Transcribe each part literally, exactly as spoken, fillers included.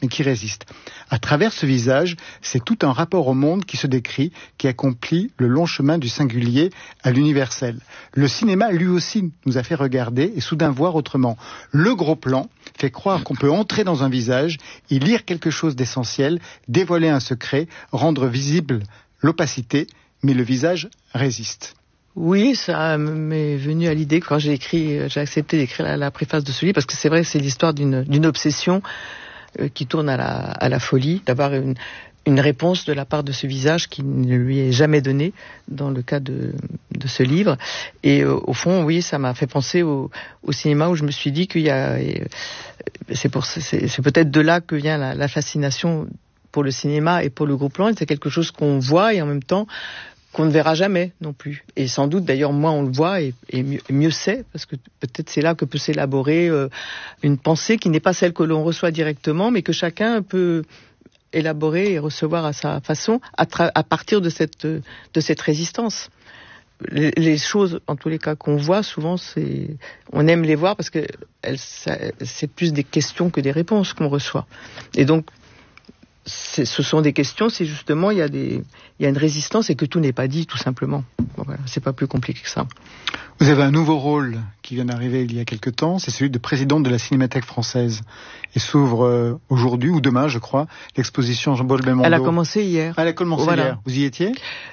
mais qui résiste. À travers ce visage, c'est tout un rapport au monde qui se décrit, qui accomplit le long chemin du singulier à l'universel. Le cinéma, lui aussi, nous a fait regarder et soudain voir autrement. Le gros plan fait croire qu'on peut entrer dans un visage, y lire quelque chose d'essentiel, dévoiler un secret, rendre visible l'opacité, mais le visage résiste. Oui, ça m'est venu à l'idée quand j'ai écrit, j'ai accepté d'écrire la, la préface de ce livre, parce que c'est vrai que c'est l'histoire d'une, d'une obsession euh, qui tourne à la, à la folie, d'avoir une, une réponse de la part de ce visage qui ne lui est jamais donnée dans le cas de, de ce livre. Et euh, au fond, oui, ça m'a fait penser au, au cinéma, où je me suis dit qu'il y a, euh, c'est, pour, c'est, c'est peut-être de là que vient la, la fascination pour le cinéma et pour le gros plan. C'est quelque chose qu'on voit et en même temps qu'on ne verra jamais non plus. Et sans doute, d'ailleurs, moins on le voit et, et mieux, mieux c'est, parce que peut-être c'est là que peut s'élaborer euh, une pensée qui n'est pas celle que l'on reçoit directement, mais que chacun peut élaborer et recevoir à sa façon, à, tra- à partir de cette, de cette résistance. Les, les choses, en tous les cas, qu'on voit, souvent, c'est, on aime les voir parce que elles, ça, c'est plus des questions que des réponses qu'on reçoit. Et donc, C'est, ce sont des questions, c'est justement, il y a des, il y a une résistance et que tout n'est pas dit, tout simplement. Bon, voilà, c'est pas plus compliqué que ça. Vous avez un nouveau rôle qui vient d'arriver il y a quelque temps, c'est celui de présidente de la Cinémathèque française. Et s'ouvre euh, aujourd'hui, ou demain, je crois, l'exposition Jean-Paul Belmondo. Elle a commencé hier. Elle a commencé voilà. hier. Vous y étiez ?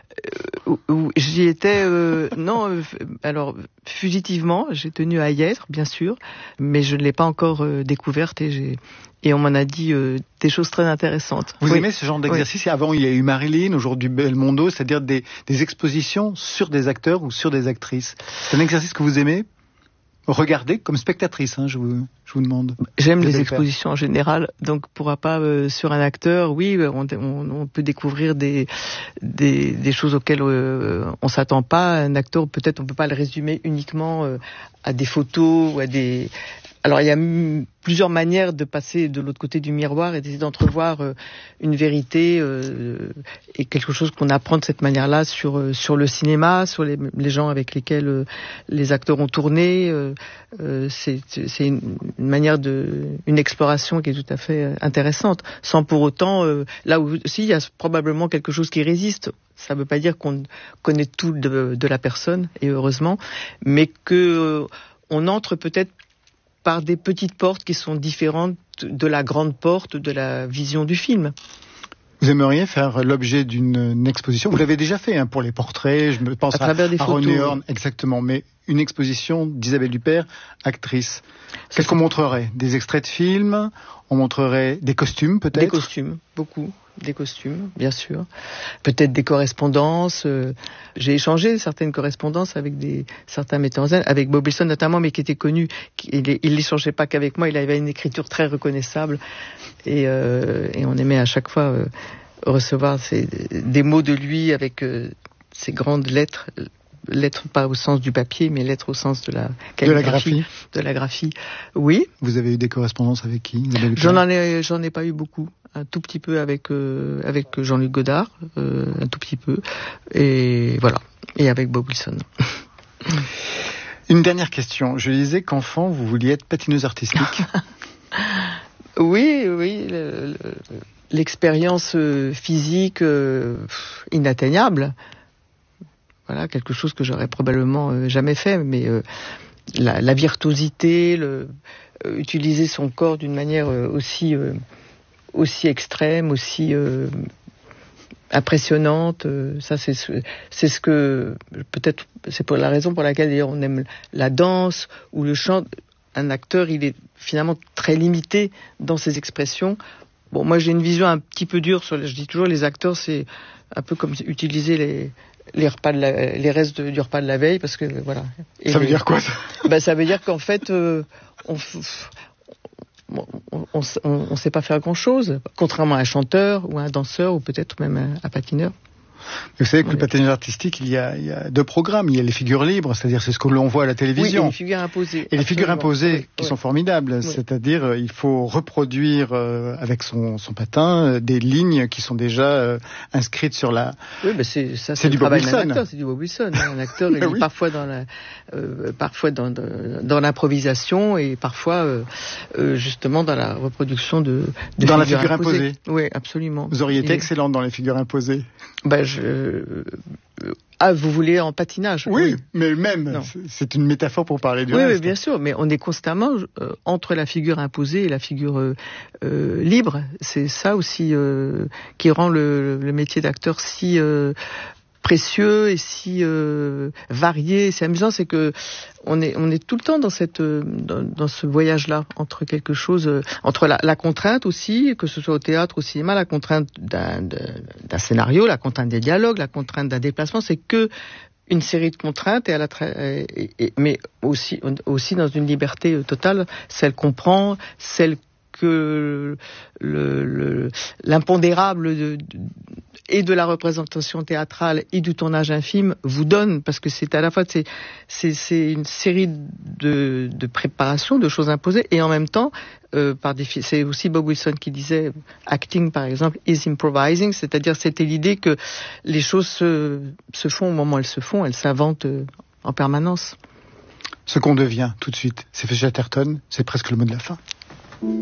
euh, J'y étais, euh, non, euh, alors, fugitivement, j'ai tenu à y être, bien sûr, mais je ne l'ai pas encore euh, découverte et j'ai... Et on m'en a dit euh, des choses très intéressantes. Vous oui. aimez ce genre d'exercice ? Oui. Avant, il y a eu Marilyn, aujourd'hui Belmondo, c'est-à-dire des, des expositions sur des acteurs ou sur des actrices. C'est un exercice que vous aimez ? Regardez comme spectatrice, hein, je, vous, je vous demande. J'aime les expositions en général, donc pourra pas euh, sur un acteur. Oui, on, on, on peut découvrir des, des, des choses auxquelles euh, on s'attend pas. Un acteur, peut-être, on peut pas le résumer uniquement euh, à des photos ou à des... Alors, il y a m- plusieurs manières de passer de l'autre côté du miroir et d'essayer d'entrevoir euh, une vérité euh, et quelque chose qu'on apprend de cette manière-là sur euh, sur le cinéma, sur les, les gens avec lesquels euh, les acteurs ont tourné. Euh, euh, c'est c'est une, une manière de une exploration qui est tout à fait euh, intéressante, sans pour autant euh, là où aussi il y a probablement quelque chose qui résiste. Ça ne veut pas dire qu'on connaît tout de, de la personne, et heureusement, mais que euh, on entre peut-être par des petites portes qui sont différentes de la grande porte de la vision du film. Vous aimeriez faire l'objet d'une exposition ? Vous l'avez déjà fait hein, pour les portraits, je me pense à, à, à René Horn, exactement, mais une exposition d'Isabelle Huppert, actrice. Qu'est-ce qu'on montrerait ? Des extraits de films ? On montrerait des costumes peut-être ? Des costumes, beaucoup. Des costumes, bien sûr. Peut-être des correspondances. Euh, j'ai échangé certaines correspondances avec des, certains metteurs en scène, avec Bob Wilson notamment, mais qui était connu. Qui, il n'échangeait pas qu'avec moi, il avait une écriture très reconnaissable. Et, euh, et on aimait à chaque fois euh, recevoir ces, des mots de lui avec euh, ces grandes lettres. Lettres pas au sens du papier, mais lettres au sens de la de la graphie. De la graphie. Oui. Vous avez eu des correspondances avec qui ? J'en en ai, j'en ai pas eu beaucoup. Un tout petit peu avec euh, avec Jean-Luc Godard, euh, un tout petit peu, et voilà. Et avec Bob Wilson. Une dernière question. Je disais qu'enfant, vous vouliez être patineuse artistique. Oui, oui. Le, le, l'expérience physique euh, inatteignable. Voilà, quelque chose que j'aurais probablement euh, jamais fait, mais euh, la, la virtuosité, le, euh, utiliser son corps d'une manière euh, aussi euh, aussi extrême, aussi euh, impressionnante, euh, ça c'est ce, c'est ce que peut-être c'est pour la raison pour laquelle d'ailleurs on aime la danse ou le chant. Un acteur, il est finalement très limité dans ses expressions. Bon, moi j'ai une vision un petit peu dure sur les, je dis toujours les acteurs, c'est un peu comme utiliser les les repas de la, les restes de, du repas de la veille, parce que voilà. Et ça veut les, dire quoi ça? Ben ça veut dire qu'en fait euh, on, on, on, on, on sait pas faire grand chose, contrairement à un chanteur ou à un danseur ou peut-être même à un patineur. Vous savez que Oui. le patinage artistique, il y, a, il y a deux programmes. Il y a les figures libres, c'est-à-dire c'est ce que l'on voit à la télévision. Oui, et les figures imposées. Et absolument. les figures imposées oui, qui oui. sont formidables, Oui. c'est-à-dire euh, il faut reproduire euh, avec son, son patin euh, des lignes qui sont déjà euh, inscrites sur la... Oui, ben c'est ça, C'est c'est du le travail Bob d'un Wilson. acteur, c'est du Bob Wilson. Hein. Un acteur, il est Oui. parfois dans la, euh, parfois dans, dans, dans l'improvisation et parfois euh, euh, justement dans la reproduction de, de Dans la figures figure imposées. imposée. Oui, absolument. Vous auriez été Et- excellente dans les figures imposées. Ben je. euh, Ah, vous voulez en patinage? Oui, mais même, Non. c'est- c'est une métaphore pour parler du Oui, reste. oui, bien sûr, mais on est constamment euh, entre la figure imposée et la figure euh, euh, libre. C'est ça aussi euh, qui rend le, le métier d'acteur si euh, précieux et si euh, varié. C'est amusant, c'est que on est on est tout le temps dans cette euh, dans, dans ce voyage-là entre quelque chose, euh, entre la, la contrainte aussi, que ce soit au théâtre, au cinéma, la contrainte d'un, d'un scénario, la contrainte des dialogues, la contrainte d'un déplacement. C'est que une série de contraintes et à la tra- et, et, mais aussi aussi dans une liberté totale, celle qu'on prend, celle que le, le, l'impondérable de, de, et de la représentation théâtrale et du tournage un film vous donne, parce que c'est à la fois c'est c'est, c'est une série de, de préparations, de choses imposées, et en même temps euh, par des, c'est aussi Bob Wilson qui disait acting par exemple is improvising, c'est-à-dire c'était l'idée que les choses se, se font au moment où elles se font, elles s'inventent en permanence. Ce qu'on devient tout de suite, c'est fait Chatterton, c'est presque le mot de la fin.